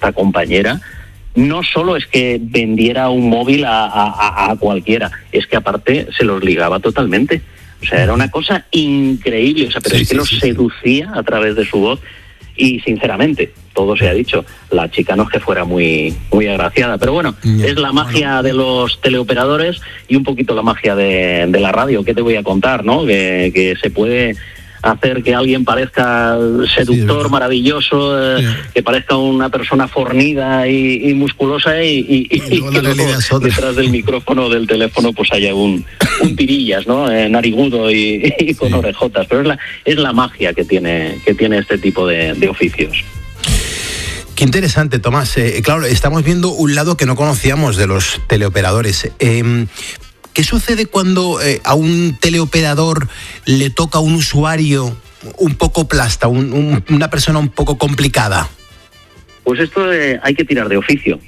esta compañera, no solo es que vendiera un móvil a cualquiera, es que aparte se los ligaba totalmente. O sea, era una cosa increíble, o sea, pero es que los seducía a través de su voz. Y sinceramente, todo se ha dicho, la chica no es que fuera muy agraciada, pero bueno, es la magia de los teleoperadores y un poquito la magia de la radio. ¿Qué te voy a contar, no? Que se puede hacer que alguien parezca seductor, maravilloso, que parezca una persona fornida y musculosa y que luego, detrás del micrófono del teléfono pues haya un tirillas, ¿no? Narigudo y con orejotas. Pero es la magia que tiene este tipo de oficios. Qué interesante, Tomás. Claro, estamos viendo un lado que no conocíamos de los teleoperadores. ¿Qué sucede cuando a un teleoperador le toca un usuario un poco plasta, una persona un poco complicada? Pues esto hay que tirar de oficio.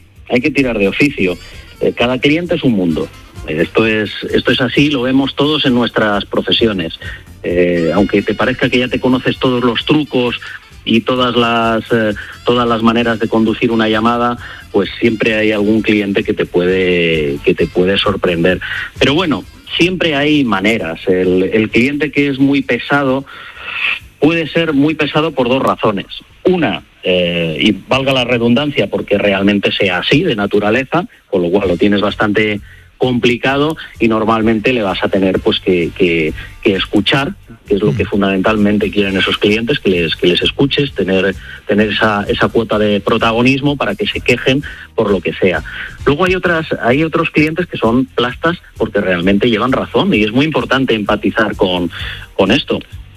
Cada cliente es un mundo. Esto es así, lo vemos todos en nuestras profesiones. Aunque te parezca que ya te conoces todos los trucos y todas las maneras de conducir una llamada, pues siempre hay algún cliente que te puede sorprender. Pero bueno, siempre hay maneras. El cliente que es muy pesado puede ser muy pesado por dos razones. Una, y valga la redundancia, porque realmente sea así de naturaleza, con lo cual lo tienes bastante complicado y normalmente le vas a tener pues que escuchar, que es lo que fundamentalmente quieren esos clientes, que les escuches, tener esa cuota de protagonismo para que se quejen por lo que sea. Luego hay otros clientes que son plastas porque realmente llevan razón y es muy importante empatizar con esto.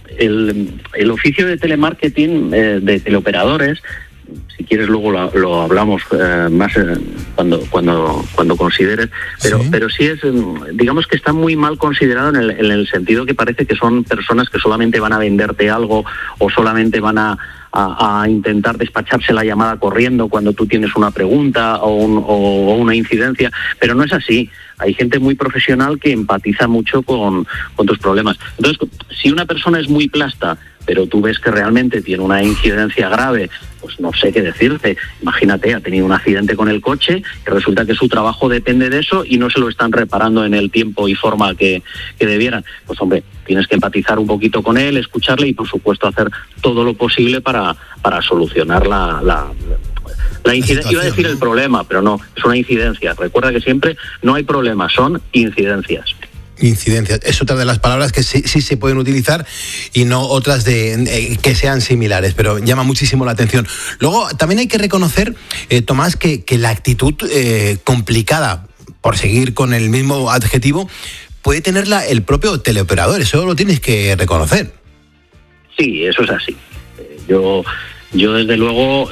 El oficio de telemarketing de teleoperadores, si quieres luego lo hablamos más cuando consideres, pero sí es, digamos que está muy mal considerado en el sentido que parece que son personas que solamente van a venderte algo o solamente van a intentar despacharse la llamada corriendo cuando tú tienes una pregunta o una incidencia, pero no es así. Hay gente muy profesional que empatiza mucho con tus problemas. Entonces, si una persona es muy plasta, pero tú ves que realmente tiene una incidencia grave, pues no sé qué decirte. Imagínate, ha tenido un accidente con el coche y resulta que su trabajo depende de eso y no se lo están reparando en el tiempo y forma que debieran. Pues hombre, tienes que empatizar un poquito con él, escucharle y por supuesto hacer todo lo posible para solucionar la incidencia. Iba a decir el problema, pero no, es una incidencia. Recuerda que siempre no hay problemas, son incidencias. Incidencias, es otra de las palabras que sí se pueden utilizar y no otras que sean similares, pero llama muchísimo la atención. Luego también hay que reconocer, Tomás, que la actitud complicada, por seguir con el mismo adjetivo, puede tenerla el propio teleoperador, eso lo tienes que reconocer. Sí, eso es así. Yo desde luego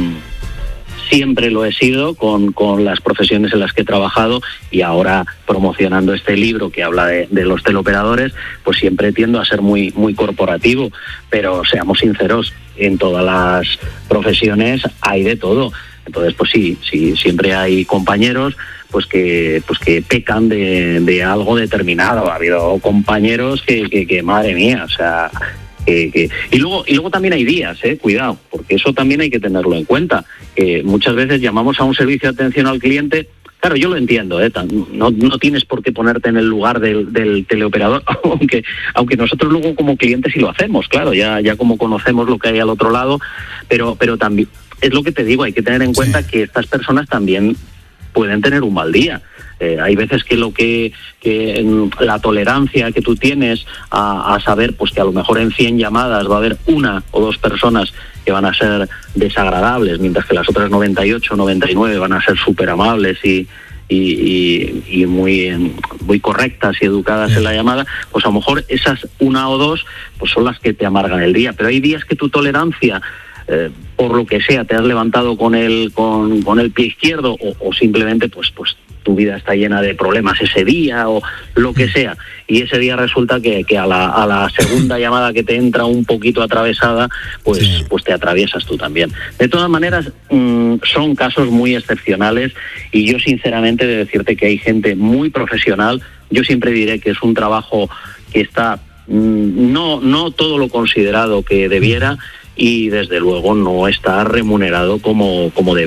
siempre lo he sido con las profesiones en las que he trabajado y ahora promocionando este libro que habla de los teleoperadores, pues siempre tiendo a ser muy, muy corporativo, pero seamos sinceros, en todas las profesiones hay de todo. Entonces, pues sí, siempre hay compañeros pues que pecan de algo determinado. Ha habido compañeros que madre mía, o sea... Y luego también hay días, cuidado, porque eso también hay que tenerlo en cuenta. Muchas veces llamamos a un servicio de atención al cliente. Claro, yo lo entiendo, no tienes por qué ponerte en el lugar del teleoperador, aunque nosotros luego como clientes sí lo hacemos, claro, ya como conocemos lo que hay al otro lado, pero también es lo que te digo, hay que tener en cuenta que estas personas también pueden tener un mal día. Hay veces que la tolerancia que tú tienes a saber pues que a lo mejor en 100 llamadas va a haber una o dos personas que van a ser desagradables, mientras que las otras 98 o 99 van a ser súper amables y muy correctas y educadas en la llamada, pues a lo mejor esas una o dos pues son las que te amargan el día. Pero hay días que tu tolerancia, por lo que sea, te has levantado con el pie izquierdo o simplemente pues tu vida está llena de problemas ese día o lo que sea, y ese día resulta que a la segunda llamada que te entra un poquito atravesada, pues te atraviesas tú también. De todas maneras, son casos muy excepcionales y yo sinceramente he de decirte que hay gente muy profesional. Yo siempre diré que es un trabajo que está no todo lo considerado que debiera y desde luego no está remunerado como debería.